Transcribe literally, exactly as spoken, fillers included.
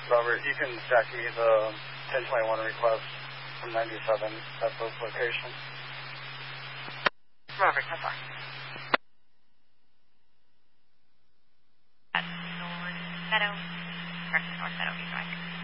Robert, you can fax me the ten twenty-one request from ninety-seven at both locations. Robert, how far? At North Meadow, correct, North Meadow, he's right.